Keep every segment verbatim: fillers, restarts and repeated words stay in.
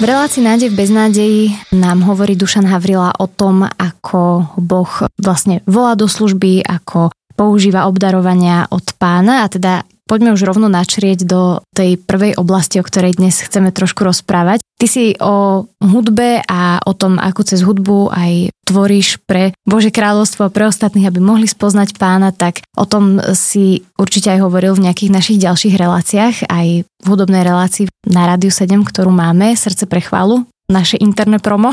V relácii Nádej v beznádeji nám hovorí Dušan Havrila o tom, ako Boh vlastne volá do služby, ako používa obdarovania od Pána, a teda poďme už rovno načrieť do tej prvej oblasti, o ktorej dnes chceme trošku rozprávať. Ty si o hudbe a o tom, ako cez hudbu aj tvoríš pre Božie kráľovstvo, pre ostatných, aby mohli spoznať Pána, tak o tom si určite aj hovoril v nejakých našich ďalších reláciách, aj v hudobnej relácii na Rádiu sedem, ktorú máme, Srdce pre chválu, naše interné promo.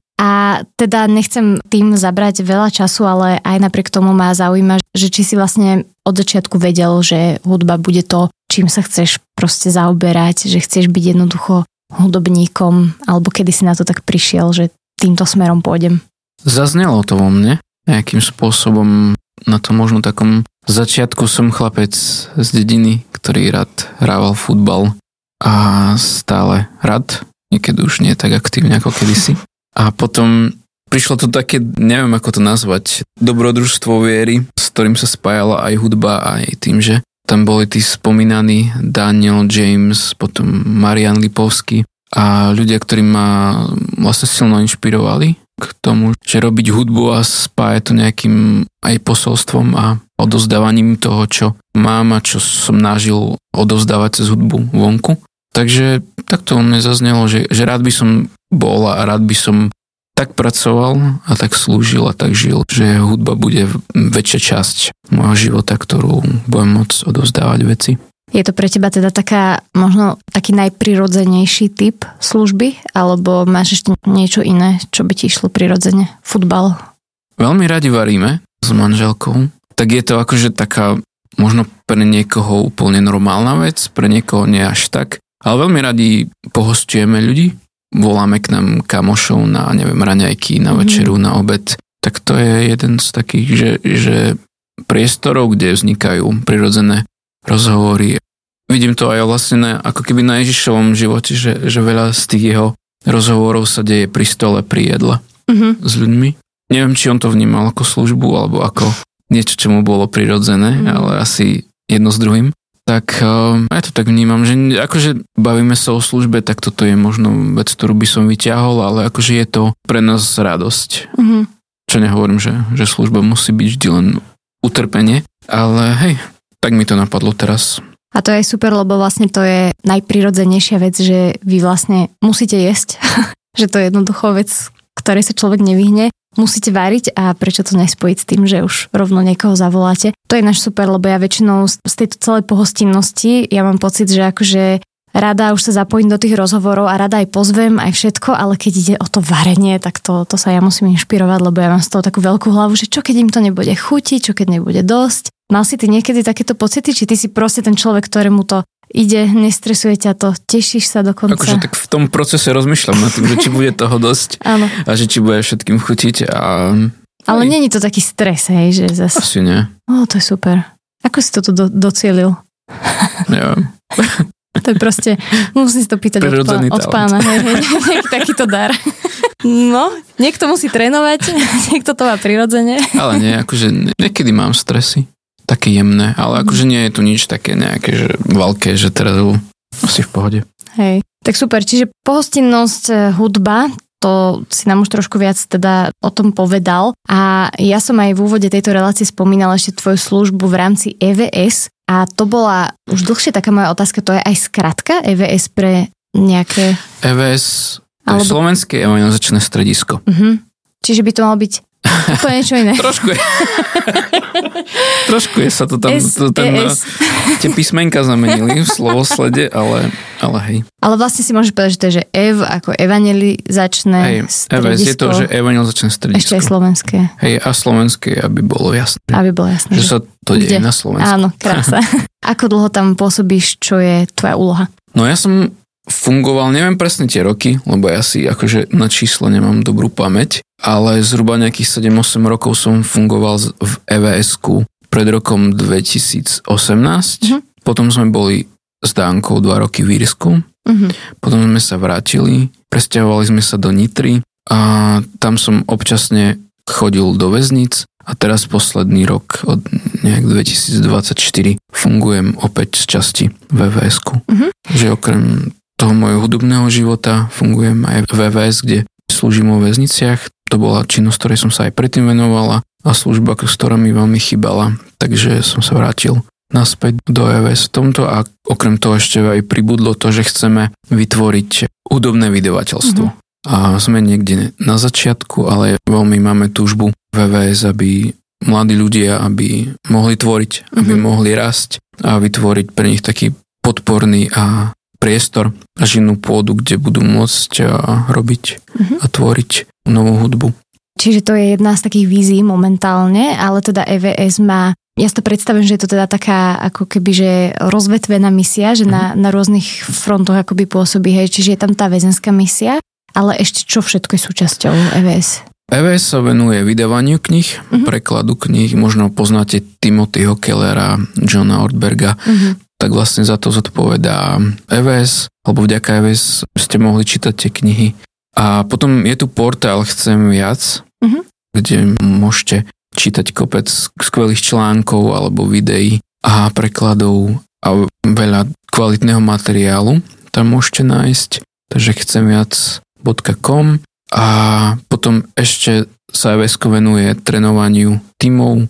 A teda nechcem tým zabrať veľa času, ale aj napriek tomu ma zaujíma, že či si vlastne od začiatku vedel, že hudba bude to, čím sa chceš proste zaoberať, že chceš byť jednoducho hudobníkom, alebo kedy si na to tak prišiel, že týmto smerom pôjdem. Zaznelo to vo mne nejakým spôsobom. Na to možno takom začiatku som chlapec z dediny, ktorý rád hrával futbal a stále rád, niekedy už nie tak aktívne ako kedysi. A potom prišlo to také, neviem ako to nazvať, dobrodružstvo viery, s ktorým sa spájala aj hudba, aj tým, že tam boli tí spomínaní Daniel James, potom Marian Lipovský a ľudia, ktorí ma vlastne silno inšpirovali k tomu, že robiť hudbu a spájať to nejakým aj posolstvom a odovzdávaním toho, čo mám a čo som nažil odovzdávať cez hudbu vonku. Takže takto mne zaznelo, že, že rád by som bol a rád by som tak pracoval a tak slúžil a tak žil, že hudba bude väčšia časť môjho života, ktorú budem môcť odovzdávať veci. Je to pre teba teda taká, možno taký najprirodzenejší typ služby, alebo máš ešte niečo iné, čo by ti išlo prirodzene? Futbal? Veľmi radi varíme s manželkou, tak je to akože taká možno pre niekoho úplne normálna vec, pre niekoho nie až tak, ale veľmi radi pohosťujeme ľudí, voláme k nám kamošov na, neviem, raňajky, na večeru, mm. na obed, tak to je jeden z takých, že, že priestorov, kde vznikajú prirodzené rozhovory. Vidím to aj vlastne na, ako keby na Ježišovom živote, že, že veľa z tých jeho rozhovorov sa deje pri stole, pri jedle mm-hmm. s ľuďmi. Neviem, či on to vnímal ako službu, alebo ako niečo, čo mu bolo prirodzené, mm. ale asi jedno s druhým. Tak uh, ja to tak vnímam, že akože bavíme sa o službe, tak toto je možno vec, ktorú by som vyťahol, ale akože je to pre nás radosť. Mm-hmm. Čo nehovorím, že, že služba musí byť vždy len utrpenie, ale hej, tak mi to napadlo teraz. A to je super, lebo vlastne to je najprirodzenejšia vec, že vy vlastne musíte jesť. Že to je jednoducho vec, ktorej sa človek nevyhne. Musíte variť a prečo to nespojiť s tým, že už rovno niekoho zavoláte. To je náš super, lebo ja väčšinou z tejto celej pohostinnosti, ja mám pocit, že akože rada už sa zapojím do tých rozhovorov a rada aj pozvem, aj všetko, ale keď ide o to varenie, tak to, to sa ja musím inšpirovať, lebo ja mám z toho takú veľkú hlavu, že čo keď im to nebude chutiť, čo keď nebude dosť. Mal si ty niekedy takéto pocity, či ty si proste ten človek, ktorému to ide, nestresuje ťa to, tešíš sa dokonca? Akože tak v tom procese rozmýšľam nad tým, že či bude toho dosť a že či bude všetkým chutiť. A... Ale nie je to taký stres, hej? Že zas... Asi nie. Ó, to je super. Ako si to tu do, docielil? Neviem. To je proste, musím si to pýtať od, pá, od pána. Hej, hej, hej, takýto dar. No, niekto musí trénovať, niekto to má prirodzene. Ale nie, akože niekedy mám stresy. Také jemné, ale akože nie je tu nič také nejaké, že veľké, že teraz asi v pohode. Hej, tak super, čiže pohostinnosť, hudba, to si nám už trošku viac teda o tom povedal. A ja som aj v úvode tejto relácie spomínala ešte tvoju službu v rámci é vé es a to bola už dlhšie taká moja otázka, to je aj skratka é vé es pre nejaké... é vé es, to Alebo... je Slovenské evangelizačné stredisko. Uh-huh. Čiže by to malo byť to je niečo iné. Trošku je. Trošku je sa to tam, to, ten, tie písmenka zamenili v slovoslede, ale, ale hej. Ale vlastne si môžeš povedať, že to je, že ev ako evangelizačné hej, stredisko. é vé es je to, že evangelizačné stredisko. Ešte aj slovenské. Hej, a slovenské, aby bolo jasné. Aby bolo jasné. Že, že sa to deje na Slovensku. Áno, krása. Ako dlho tam pôsobíš, čo je tvoja úloha? No ja som fungoval, neviem presne tie roky, lebo ja si akože na číslo nemám dobrú pamäť, ale zhruba nejakých sedem osem rokov som fungoval v é vé esku pred rokom dvetisícosemnásť. Mm-hmm. Potom sme boli s Dánkou dva roky v Írsku. Mm-hmm. Potom sme sa vrátili, presťahovali sme sa do Nitry a tam som občasne chodil do väznic a teraz posledný rok od nejak dvetisícdvadsaťštyri fungujem opäť z časti v é vé esku. Mm-hmm. Že okrem toho mojho hudobného života. Fungujem aj v vé vé es, kde slúžim vo väzniciach. To bola činnosť, ktorej som sa aj predtým venovala a služba, ktorá mi veľmi chýbala. Takže som sa vrátil naspäť do é vé es v tomto a okrem toho ešte aj pribudlo to, že chceme vytvoriť hudobné vydavateľstvo. Mm-hmm. A sme niekde na začiatku, ale veľmi máme túžbu v é vé es, aby mladí ľudia, aby mohli tvoriť, mm-hmm. aby mohli rásť a vytvoriť pre nich taký podporný a priestor a živnú pôdu, kde budú môcť robiť mm-hmm. a tvoriť novú hudbu. Čiže to je jedna z takých vízií momentálne, ale teda é vé es má, ja si to predstavím, že je to teda taká ako keby, že rozvetvená misia, že mm-hmm. na, na rôznych frontoch akoby pôsobí, hej, čiže je tam tá väzenská misia, ale ešte čo všetko je súčasťou é vé es? é vé es sa venuje vydávaniu kníh, mm-hmm. prekladu kníh, možno poznáte Timothyho Kellera, Johna Ortberga, mm-hmm. tak vlastne za to zodpovedá é vé es, alebo vďaka é vé es ste mohli čítať tie knihy. A potom je tu portál Chcem viac, mm-hmm. kde môžete čítať kopec skvelých článkov alebo videí a prekladov a veľa kvalitného materiálu tam môžete nájsť. Takže chcem viac bodka com a potom ešte sa é vé esko venuje trénovaniu tímov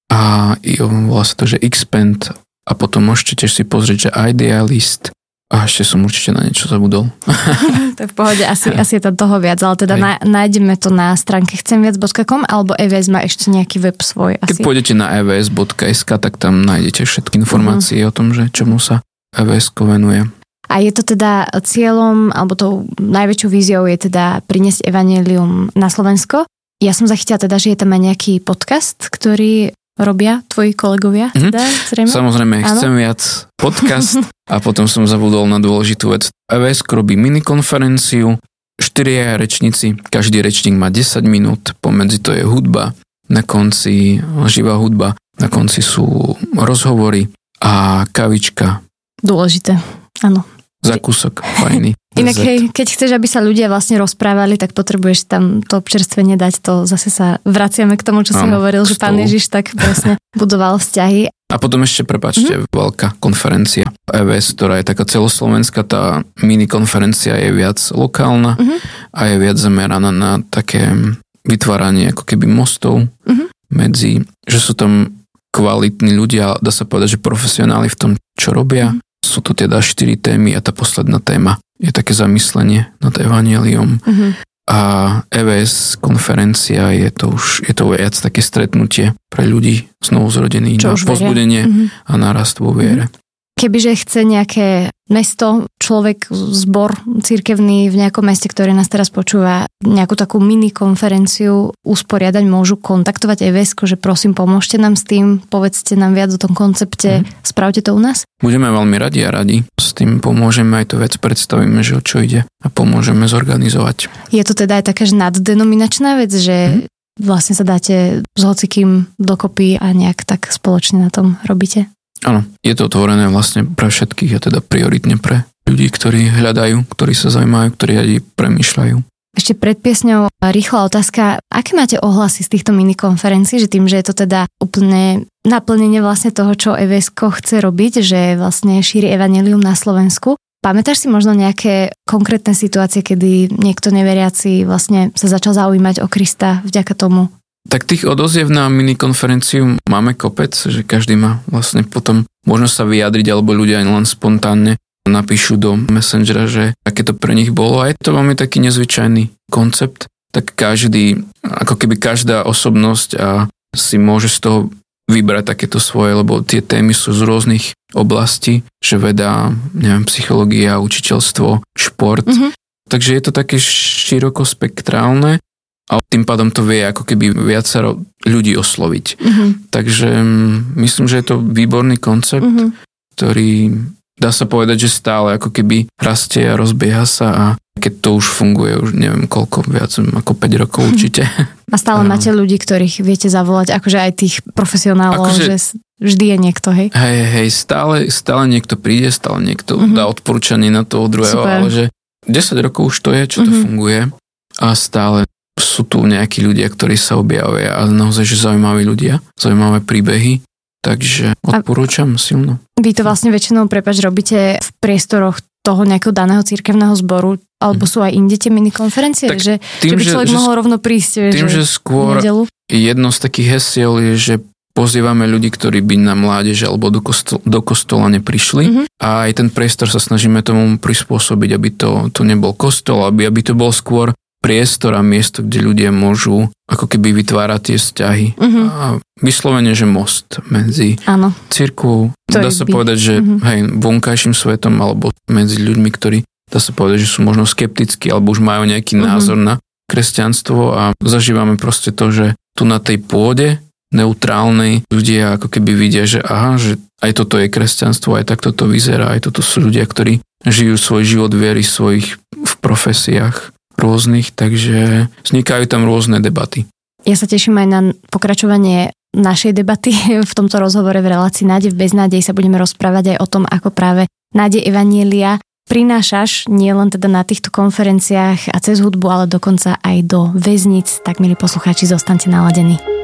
a volá sa to, že Xpand a potom môžete tiež si pozrieť, že Idealist a ešte som určite na niečo zabudol. To je v pohode, asi, asi je tam toho viac, ale teda na, nájdeme to na stránke chcem viac bodka com alebo é vé es má ešte nejaký web svoj. Asi. Keď pôjdete na e v es bodka es ká, tak tam nájdete všetky informácie uh-huh. o tom, že čomu sa é vé esko venuje. A je to teda cieľom, alebo tou najväčšou víziou je teda priniesť evanjelium na Slovensko. Ja som zachytila teda, že je tam aj nejaký podcast, ktorý robia tvoji kolegovia. Teda, mm-hmm. Samozrejme, áno? Chcem viac podcast a potom som zabudol na dôležitú vec. é vé esko robí minikonferenciu, štyria rečníci, každý rečník má desať minút, pomedzi to je hudba, na konci živá hudba, na konci sú rozhovory a kavička. Dôležité, áno. Zakúsok, fajný. Inak hej, keď chceš, aby sa ľudia vlastne rozprávali, tak potrebuješ tam to občerstvenie dať, to zase sa vraciame k tomu, čo si hovoril, že Pán Ježiš tak presne budoval vzťahy. A potom ešte, prepáčte, mm-hmm. veľká konferencia é vé es, ktorá je taká celoslovenská, tá mini konferencia je viac lokálna mm-hmm. a je viac zameraná na také vytváranie ako keby mostov mm-hmm. medzi, že sú tam kvalitní ľudia, dá sa povedať, že profesionáli v tom, čo robia. Mm-hmm. Sú tu teda štyri témy a tá posledná téma je také zamyslenie nad evanjeliom. Mm-hmm. A é vé es konferencia je to už je to viac také stretnutie pre ľudí znovu zrodených na povzbudenie mm-hmm. a nárast vo viere. Mm-hmm. Kebyže chce nejaké mesto, človek, zbor cirkevný v nejakom meste, ktoré nás teraz počúva, nejakú takú mini konferenciu usporiadať, môžu kontaktovať é vé esko, že prosím, pomôžte nám s tým, povedzte nám viac o tom koncepte, mm. spravte to u nás? Budeme veľmi radi a radi. S tým pomôžeme, aj to vec predstavíme, že o čo ide a pomôžeme zorganizovať. Je to teda aj taká, že naddenominačná vec, že mm. vlastne sa dáte s hocikým dokopy a nejak tak spoločne na tom robíte? Áno, je to otvorené vlastne pre všetkých a teda prioritne pre ľudí, ktorí hľadajú, ktorí sa zaujímajú, ktorí aj premýšľajú. Ešte pred piesňou rýchla otázka. Aké máte ohlasy z týchto minikonferencií, že tým, že je to teda úplne naplnenie vlastne toho, čo é vé esko chce robiť, že vlastne šíri evanjelium na Slovensku? Pamätáš si možno nejaké konkrétne situácie, kedy niekto neveriaci vlastne sa začal zaujímať o Krista vďaka tomu? Tak tých odoziev na minikonferenciu máme kopec, že každý má vlastne potom možno sa vyjadriť, alebo ľudia aj len spontánne napíšu do Messengera, že aké to pre nich bolo. A je to veľmi taký nezvyčajný koncept. Tak každý, ako keby každá osobnosť a si môže z toho vybrať takéto svoje, lebo tie témy sú z rôznych oblastí, že veda, neviem, psychológia, učiteľstvo, šport. Mm-hmm. Takže je to také širokospektrálne. A tým pádom to vie ako keby viacero ľudí osloviť. Mm-hmm. Takže myslím, že je to výborný koncept, mm-hmm. ktorý dá sa povedať, že stále ako keby rastie a rozbieha sa a keď to už funguje, už neviem koľko, viac ako päť rokov určite. A stále a... máte ľudí, ktorých viete zavolať, akože aj tých profesionálov, akože... že vždy je niekto, hej? Hej, hej, stále, stále niekto príde, stále niekto mm-hmm. dá odporúčanie na toho druhého, Super. Ale že desať rokov už to je, čo mm-hmm. to funguje a stále sú tu nejakí ľudia, ktorí sa objavia a naozaj, že zaujímaví ľudia, zaujímavé príbehy, takže odporúčam a silno. Vy to vlastne väčšinou, prepáč, robíte v priestoroch toho nejakého daného cirkevného zboru, alebo sú aj inde tie minikonferencie, tak že, tým, že by človek že, mohol rovno prísť. Tým, že, že skôr jedno z takých hesiel je, že pozývame ľudí, ktorí by na mládež alebo do, kostol, do kostola neprišli mm-hmm. a aj ten priestor sa snažíme tomu prispôsobiť, aby to, to nebol kostol, aby, aby to bol skôr priestor a miesto, kde ľudia môžu ako keby vytvárať tie vzťahy. Mm-hmm. A vyslovene, že most medzi Áno. cirkvou, dá sa by. povedať, že mm-hmm. hej, vonkajším svetom alebo medzi ľuďmi, ktorí dá sa povedať, že sú možno skeptickí alebo už majú nejaký mm-hmm. názor na kresťanstvo a zažívame proste to, že tu na tej pôde neutrálnej ľudia ako keby vidia, že aha, že aj toto je kresťanstvo, aj takto to vyzerá, aj toto sú ľudia, ktorí žijú svoj život viery svojich v profesiách rôznych, takže vznikajú tam rôzne debaty. Ja sa teším aj na pokračovanie našej debaty v tomto rozhovore v relácii Nádej v beznádej sa budeme rozprávať aj o tom, ako práve nádej evanjelia prinášaš nielen teda na týchto konferenciách a cez hudbu, ale dokonca aj do väznic. Tak, milí poslucháči, zostaňte naladení.